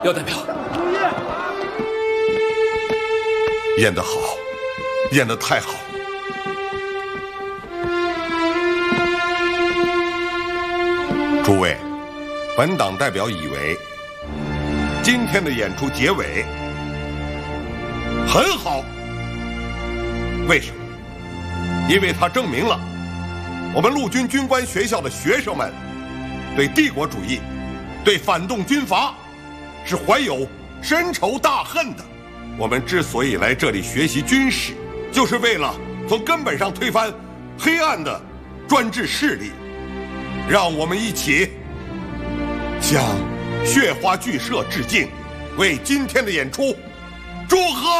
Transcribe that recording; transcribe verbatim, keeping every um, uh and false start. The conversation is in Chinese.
廖代表， 演得好，演得太好。诸位，本党代表以为，今天的演出结尾很好。为什么？因为它证明了我们陆军军官学校的学生们对帝国主义、对反动军阀是怀有深仇大恨的。我们之所以来这里学习军事，就是为了从根本上推翻黑暗的专制势力。让我们一起向血花剧社致敬，为今天的演出祝贺。